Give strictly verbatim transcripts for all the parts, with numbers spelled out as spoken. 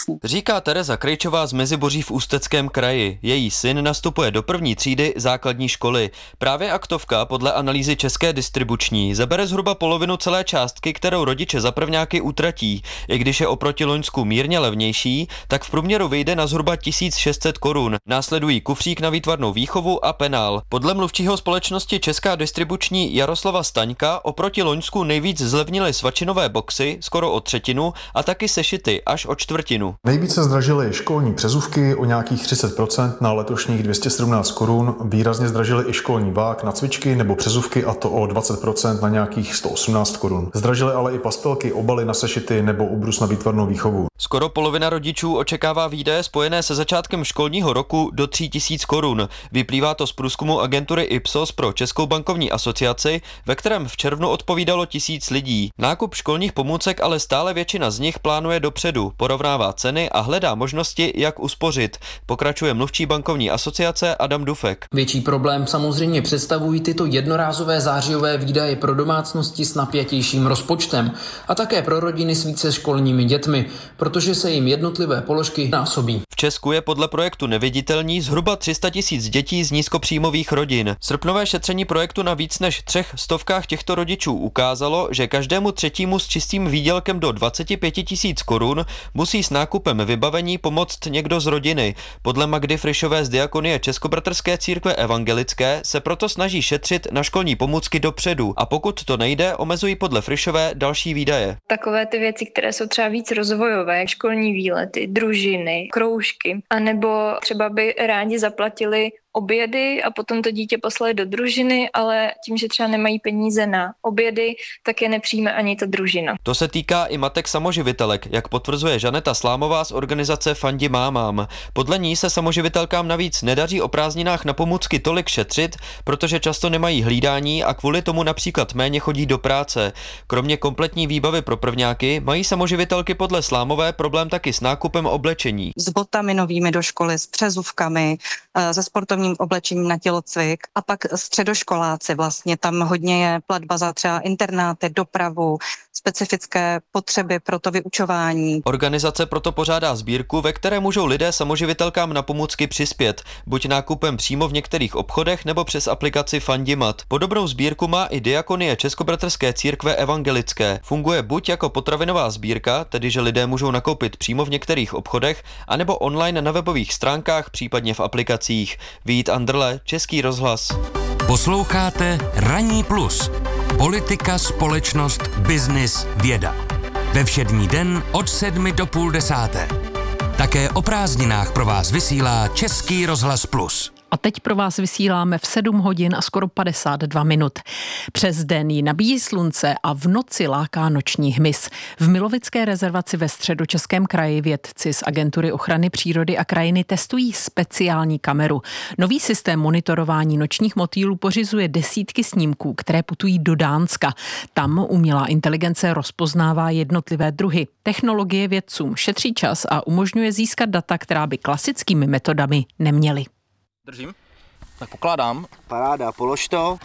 úžasný. Říká Tereza Krejčová z Meziboří v Ústeckém kraji. Její syn nastupuje do první třídy základní školy. Právě aktovka podle analýzy České distribuční zabere zhruba polovinu celé částky, kterou rodiče za prvňáky utratí. I když je oproti loňsku mírně levnější, tak v průměru vyjde na zhruba tisíc šest set korun. Následují kufřík na výtvarnou výchovu a penál. Podle mluvčího společnosti Česká distribuční Jaroslava Staňka oproti loňsku nejvíc zlevnily svačinové boxy skoro o třetinu a taky sešity až o čtvrtinu. Nejvíce zdražily školní přezůvky o nějakých třicet procent na letošních dvě stě sedmnáct korun. Výrazně zdražily i školní vák na cvičky nebo přezůvky, a to o dvacet procent na nějakých sto osmnáct korun. Zdražily ale i pastelky, obaly na sešity nebo ubrus na výtvarnou výchovu. Skoro polovina rodičů očekává výdaje spojené se začátkem školního roku do tří tisíc korun. Vyplývá to z průzkumu agentury Ipsos pro Českou bankovní asociaci, ve kterém v červnu odpovídalo tisíc lidí. Nákup školních pomůcek ale stále většina z nich plánuje dopředu, porovnává ceny a hledá možnosti, jak uspořit. Pokračuje mluvčí bankovní asociace Adam Dufek. Větší problém samozřejmě představují tyto jednorázové zářijové výdaje pro domácnosti s napjatějším rozpočtem a také pro rodiny s více školními dětmi, protože se jim jednotlivé položky násobí. V Česku je podle projektu Neviditelní zhruba tři sta tisíc dětí z nízkopříjmových rodin. Srpnové šetření projektu na víc než třech stovkách těchto rodičů ukázalo, že každému třetímu s čistým výdělkem do dvacet pět tisíc korun musí s nákupem vybavení pomoct někdo z rodiny. Podle Magdy Frišové z Diakonie Českobratrské církve evangelické se proto snaží šetřit na školní pomůcky dopředu a pokud to nejde, omezují podle Frišové další výdaje. Takové ty věci, které jsou třeba víc rozvojové, školní výlety, družiny, kroužky, anebo třeba by rádi zaplatili obědy a potom to dítě poslali do družiny, ale tím, že třeba nemají peníze na obědy, tak je nepřijme ani ta družina. To se týká i matek samoživitelek, jak potvrzuje Žaneta Slámová z organizace Fandi mámám. Podle ní se samoživitelkám navíc nedaří o prázdninách na pomůcky tolik šetřit, protože často nemají hlídání a kvůli tomu například méně chodí do práce. Kromě kompletní výbavy pro prvňáky mají samoživitelky podle Slámové problém taky s nákupem oblečení. S botami novými do školy, s přezůvkami, se sportovním oblečením na tělocvik a pak středoškoláci vlastně. Tam hodně je platba za třeba internáty, dopravu, specifické potřeby pro to vyučování. Organizace proto pořádá sbírku, ve které můžou lidé samoživitelkám na pomůcky přispět, buď nákupem přímo v některých obchodech nebo přes aplikaci Fandimat. Podobnou sbírku má i Diakonie Českobratrské církve evangelické. Funguje buď jako potravinová sbírka, tedy že lidé můžou nakoupit přímo v některých obchodech, anebo online na webových stránkách, případně v aplikacích. Vít Andrle, Český rozhlas. Posloucháte Ranní plus. Politika, společnost, biznis, věda. Ve všední den od sedmi do půl desáté. Také o prázdninách pro vás vysílá Český rozhlas plus. A teď pro vás vysíláme v sedm hodin a skoro padesát dva minut. Přes den ji nabíjí slunce a v noci láká noční hmyz. V Milovické rezervaci ve Středočeském kraji vědci z Agentury ochrany přírody a krajiny testují speciální kameru. Nový systém monitorování nočních motýlů pořizuje desítky snímků, které putují do Dánska. Tam umělá inteligence rozpoznává jednotlivé druhy. Technologie vědcům šetří čas a umožňuje získat data, která by klasickými metodami neměly. Držím. Tak pokládám. Paráda, polož to.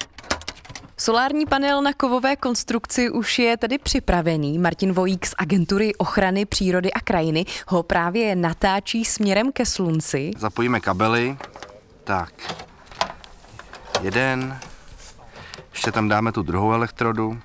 Solární panel na kovové konstrukci už je tedy připravený. Martin Vojík z Agentury ochrany přírody a krajiny ho právě natáčí směrem ke slunci. Zapojíme kabely. Tak. Jeden. Ještě tam dáme tu druhou elektrodu.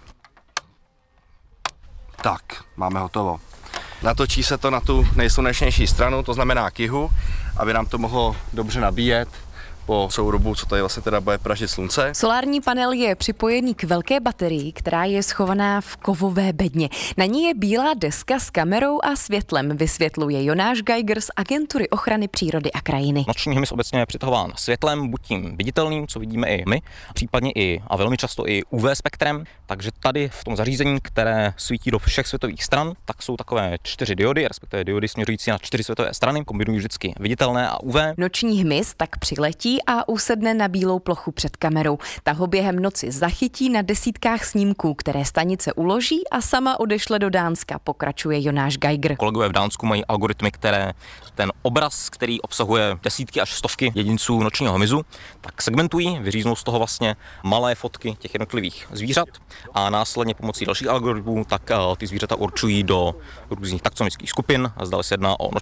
Tak, máme hotovo. Natočí se to na tu nejslunečnější stranu, to znamená kyhu, aby nám to mohlo dobře nabíjet po soudobu, co tady vlastně teda bude pražit slunce. Solární panel je připojený k velké baterii, která je schovaná v kovové bedně. Na ní je bílá deska s kamerou a světlem, vysvětluje Jonáš Geiger z Agentury ochrany přírody a krajiny. Noční hmyz obecně je přitahován světlem, buď tím viditelným, co vidíme i my, případně i a velmi často i U V spektrem. Takže tady v tom zařízení, které svítí do všech světových stran, tak jsou takové čtyři diody, respektive diody směřující na čtyři světové strany, kombinují vždycky viditelné a U V. Noční hmyz tak přiletí a usedne na bílou plochu před kamerou. Ta ho během noci zachytí na desítkách snímků, které stanice uloží a sama odešle do Dánska, pokračuje Jonáš Geiger. Kolegové v Dánsku mají algoritmy, které ten obraz, který obsahuje desítky až stovky jedinců nočního hmyzu, tak segmentují, vyříznou z toho vlastně malé fotky těch jednotlivých zvířat a následně pomocí dalších algoritmů tak ty zvířata určují do různých taxonomických skupin a zdali se jedná o